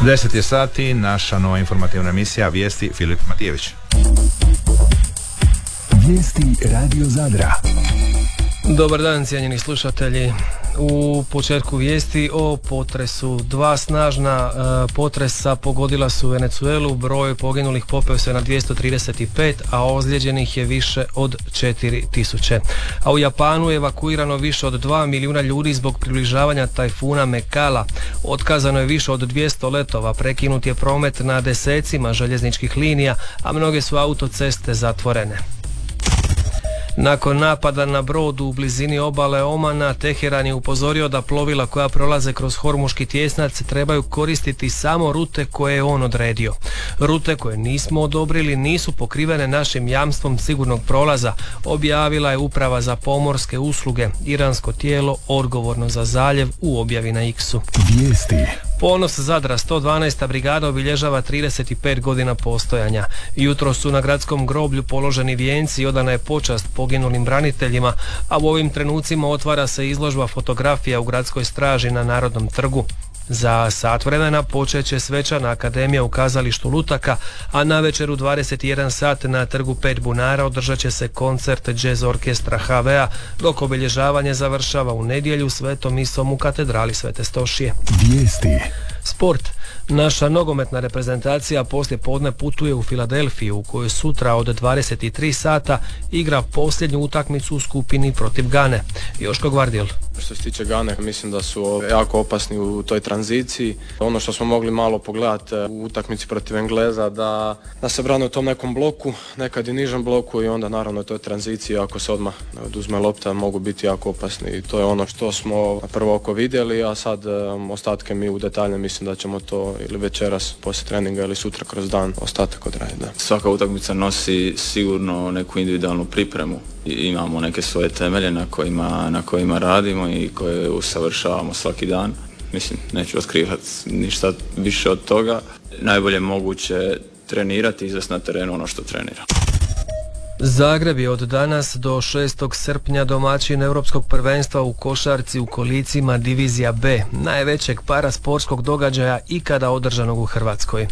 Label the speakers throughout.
Speaker 1: 10 je sati, naša nova informativna emisija Vijesti, Filip Matijević.
Speaker 2: Vijesti Radio Zadra.
Speaker 3: Dobar dan, cijenjeni slušatelji. U početku vijesti o potresu. Dva snažna potresa pogodila su Venezuelu, broj poginulih popeo se na 235, a ozlijeđenih je više od 4000. A u Japanu je evakuirano više od 2 milijuna ljudi zbog približavanja tajfuna Mekala. Otkazano je više od 200 letova, prekinut je promet na desecima željezničkih linija, a mnoge su autoceste zatvorene. Nakon napada na brod u blizini obale Omana, Teheran je upozorio da plovila koja prolaze kroz Hormuški tjesnac trebaju koristiti samo rute koje je on odredio. Rute koje nismo odobrili nisu pokrivene našim jamstvom sigurnog prolaza, objavila je Uprava za pomorske usluge, iransko tijelo odgovorno za zaljev, u objavi na X-u.
Speaker 2: Vijesti.
Speaker 3: Ponos Zadra, 112. brigada obilježava 35 godina postojanja. Jutro su na gradskom groblju položeni vijenci i odana je počast poginulim braniteljima, a u ovim trenucima otvara se izložba fotografija u gradskoj straži na Narodnom trgu. Za sat vremena počet će svečana akademija u kazalištu Lutaka, a navečer u 21 sat na trgu 5 bunara održat će se koncert jazz orkestra HV-a, dok obilježavanje završava u nedjelju svetom misom u katedrali Svete Stošije.
Speaker 2: Vijesti.
Speaker 3: Sport. Naša nogometna reprezentacija poslije podne putuje u Filadelfiju, u kojoj sutra od 23 sata igra posljednju utakmicu u skupini protiv Gane. Joško Gvardijel.
Speaker 4: Što se tiče Gane, mislim da su jako opasni u toj tranziciji. Ono što smo mogli malo pogledati u utakmici protiv Engleza, da se brane u tom nekom bloku, nekad i nižem bloku, i onda naravno u toj tranziciji, ako se odmah oduzme lopta, mogu biti jako opasni. I to je ono što smo prvo oko vidjeli, a sad ostatke mi u detalje mislim da ćemo to ili večeras poslije treninga ili sutra kroz dan ostatak odraditi. Da.
Speaker 5: Svaka utakmica nosi sigurno neku individualnu pripremu. Imamo neke svoje temelje na kojima radimo i koje usavršavamo svaki dan. Mislim, neću otkrivati ništa više od toga. Najbolje moguće trenirati i izvesti na terenu ono što trenira.
Speaker 3: Zagreb je od danas do 6. srpnja domaćin Europskog prvenstva u košarci u kolicima Divizija B, najvećeg parasportskog događaja ikada održanog u Hrvatskoj.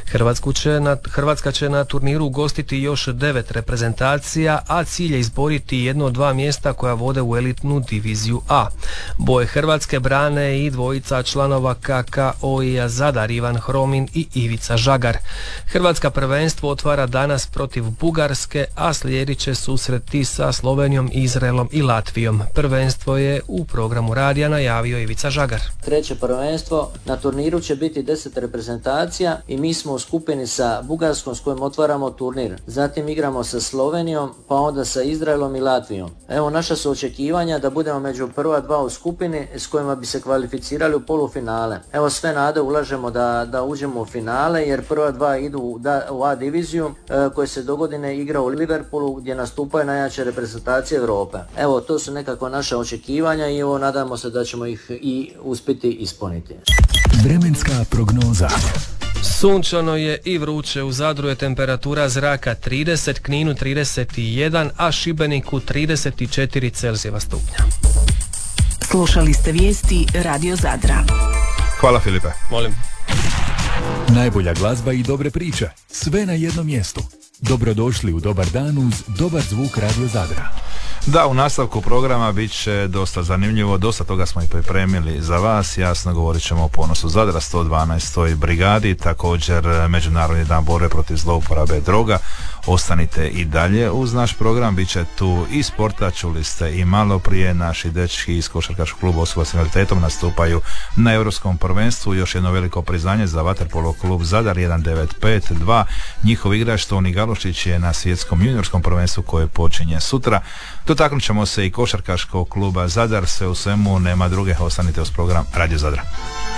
Speaker 3: Hrvatska će na turniru ugostiti još 9 reprezentacija, a cilj je izboriti jedno od 2 mjesta koja vode u elitnu Diviziju A. Boje Hrvatske brane i dvojica članova KK-OI-a Zadar, Ivan Hromin i Ivica Žagar. Hrvatska prvenstvo otvara danas protiv Bugarske, a slijedit će susreti sa Slovenijom, Izraelom i Latvijom. Prvenstvo je u programu radija najavio Ivica Žagar.
Speaker 6: Treće prvenstvo, na turniru će biti 10 reprezentacija i mi smo u skupini sa Bugarskom s kojom otvaramo turnir. Zatim igramo sa Slovenijom, pa onda sa Izraelom i Latvijom. Evo, naša su očekivanja da budemo među prva 2 u skupini s kojima bi se kvalificirali u polufinale. Evo, sve nade ulažemo da uđemo u finale, jer prva 2 idu u A diviziju koje se dogodine igra u Liverpoolu, gdje nastupaju najjače reprezentacije Europe. Evo, to su nekako naše očekivanja i evo, nadamo se da ćemo ih i uspjeti ispuniti.
Speaker 2: Vremenska prognoza.
Speaker 3: Sunčano je i vruće, u Zadru je temperatura zraka 30, Kninu 31, a Šibeniku 34 Celzijeva stupnja.
Speaker 7: Slušali ste vijesti Radio Zadra.
Speaker 1: Hvala Filipe.
Speaker 3: Molim.
Speaker 2: Najbolja glazba i dobre priče. Sve na jednom mjestu. Dobrodošli u Dobar dan uz dobar zvuk Radio Zadra.
Speaker 1: Da, u nastavku programa bit će dosta zanimljivo, dosta toga smo i pripremili za vas. Jasno, govorit ćemo o ponosu Zadra, 112. brigadi, također Međunarodni dan borbe protiv zlouporabe droga. Ostanite i dalje uz naš program, bit će tu i sporta, čuli ste i malo prije, naši dečki iz košarkaškog kluba osoba s invaliditetom nastupaju na Europskom prvenstvu. Još jedno veliko priznanje za vaterpolo klub Zadar 1952. Njihov igrač Toni Galošić je na svjetskom juniorskom prvenstvu koje počinje sutra. Dotaknut ćemo se i košarkaškog kluba Zadar, sve u svemu, nema druge, ostanite uz program Radio Zadra.